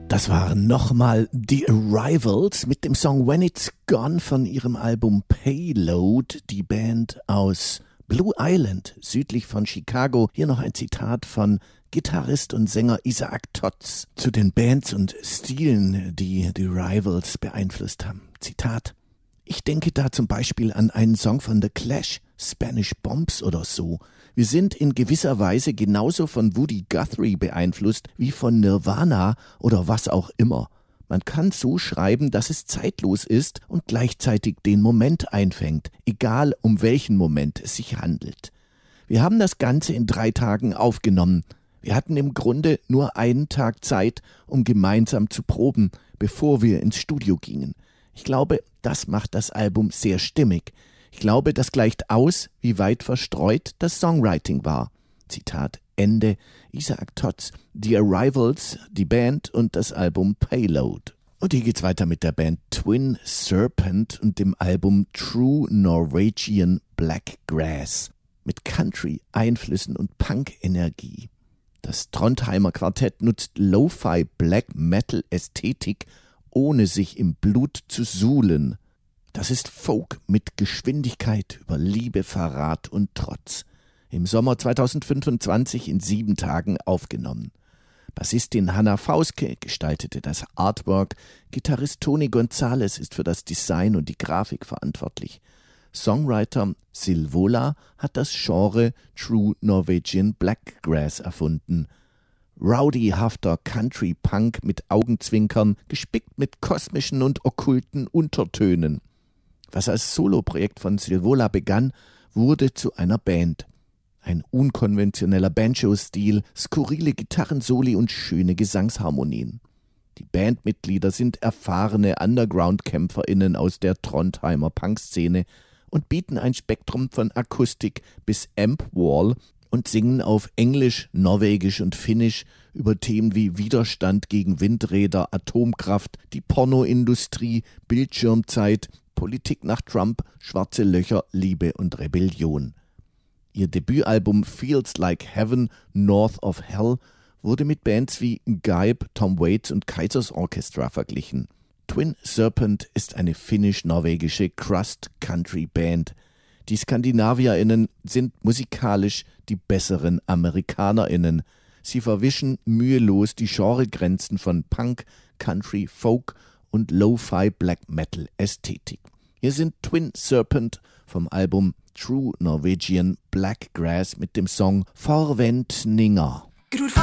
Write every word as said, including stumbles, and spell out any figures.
Das waren nochmal The Arrivals mit dem Song When It's Gone von ihrem Album Payload, die Band aus Blue Island, südlich von Chicago. Hier noch ein Zitat von Gitarrist und Sänger Isaac Totz zu den Bands und Stilen, die The Arrivals beeinflusst haben. Zitat: Ich denke da zum Beispiel an einen Song von The Clash, Spanish Bombs oder so. Wir sind in gewisser Weise genauso von Woody Guthrie beeinflusst wie von Nirvana oder was auch immer. Man kann so schreiben, dass es zeitlos ist und gleichzeitig den Moment einfängt, egal um welchen Moment es sich handelt. Wir haben das Ganze in drei Tagen aufgenommen. Wir hatten im Grunde nur einen Tag Zeit, um gemeinsam zu proben, bevor wir ins Studio gingen. Ich glaube, das macht das Album sehr stimmig. Ich glaube, das gleicht aus, wie weit verstreut das Songwriting war. Zitat Ende. Isaac Totz, The Arrivals, die Band und das Album Payload. Und hier geht's weiter mit der Band Twin Serpent und dem Album True Norwegian Blackgrass mit Country-Einflüssen und Punk-Energie. Das Trondheimer Quartett nutzt Lo-Fi Black Metal Ästhetik, ohne sich im Blut zu suhlen. Das ist Folk mit Geschwindigkeit über Liebe, Verrat und Trotz. Im Sommer zweitausendfünfundzwanzig in sieben Tagen aufgenommen. Bassistin Hannah Fauske gestaltete das Artwork, Gitarrist Tony Gonzalez ist für das Design und die Grafik verantwortlich. Songwriter Silvola hat das Genre True Norwegian Blackgrass erfunden. Rowdyhafter Country-Punk mit Augenzwinkern, gespickt mit kosmischen und okkulten Untertönen. Was als Soloprojekt von Silvola begann, wurde zu einer Band. Ein unkonventioneller Banjo-Stil, skurrile Gitarrensoli und schöne Gesangsharmonien. Die Bandmitglieder sind erfahrene Underground-KämpferInnen aus der Trondheimer Punkszene und bieten ein Spektrum von Akustik bis Amp-Wall und singen auf Englisch, Norwegisch und Finnisch über Themen wie Widerstand gegen Windräder, Atomkraft, die Pornoindustrie, Bildschirmzeit, Politik nach Trump, schwarze Löcher, Liebe und Rebellion. Ihr Debütalbum Feels Like Heaven, North of Hell wurde mit Bands wie Gaib, Tom Waits und Kaisers Orchestra verglichen. Twin Serpent ist eine finnisch-norwegische Crust-Country-Band. Die SkandinavierInnen sind musikalisch die besseren AmerikanerInnen. Sie verwischen mühelos die Genregrenzen von Punk, Country, Folk und Lo-Fi Black Metal Ästhetik. Hier sind Twin Serpent vom Album True Norwegian Blackgrass mit dem Song Forventninger.